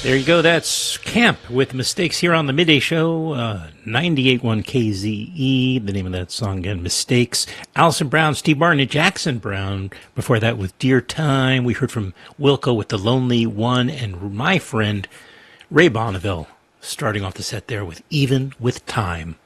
There you go. That's Camp with Mistakes here on the Midday Show, 98.1 KZE. The name of that song again, Mistakes. Alison Brown, Steve Martin, and Jackson Brown. Before that with Dear Time. We heard from Wilco with The Lonely One, and my friend Ray Bonneville starting off the set there with Even with Time.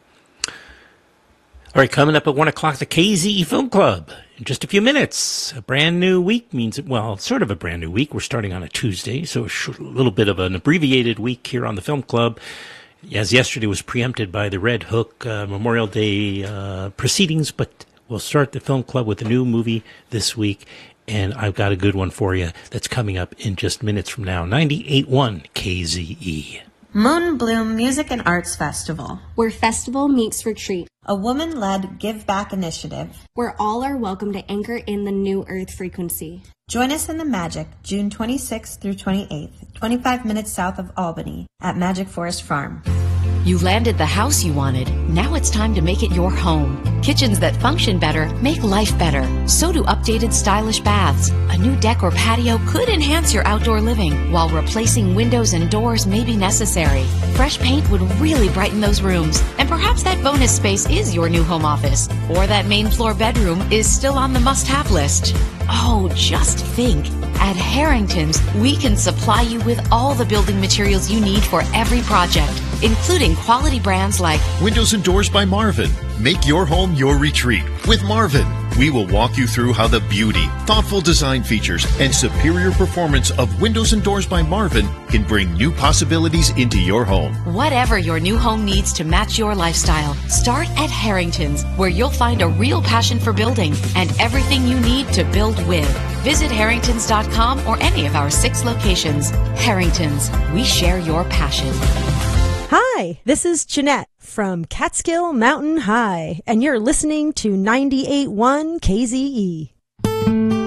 All right, coming up at 1 o'clock, the KZE Film Club. In just a few minutes, a brand new week means, well, sort of a brand new week. We're starting on a Tuesday, so a little bit of an abbreviated week here on the Film Club. As yesterday was preempted by the Red Hook Memorial Day proceedings, but we'll start the Film Club with a new movie this week, and I've got a good one for you that's coming up in just minutes from now. 98.1 KZE. Moon Bloom Music and Arts Festival, where festival meets retreat. A woman-led give back initiative, where all are welcome to anchor in the new Earth frequency. Join us in the Magic, June 26th through 28th, 25 minutes south of Albany, at Magic Forest Farm. You landed the house you wanted. Now it's time to make it your home. Kitchens that function better make life better. So do updated stylish baths. A new deck or patio could enhance your outdoor living, while replacing windows and doors may be necessary. Fresh paint would really brighten those rooms. And perhaps that bonus space is your new home office. Or that main floor bedroom is still on the must-have list. Oh, just think. At Harrington's, we can supply you with all the building materials you need for every project, including quality brands like Windows and Doors by Marvin. Make your home your retreat with Marvin. We will walk you through how the beauty, thoughtful design features, and superior performance of Windows and Doors by Marvin can bring new possibilities into your home. Whatever your new home needs to match your lifestyle, start at Harrington's, where you'll find a real passion for building and everything you need to build with. Visit harringtons.com or any of our 6 locations. Harringtons, we share your passion. Hi, this is Jeanette from Catskill Mountain High, and you're listening to 98.1 KZE.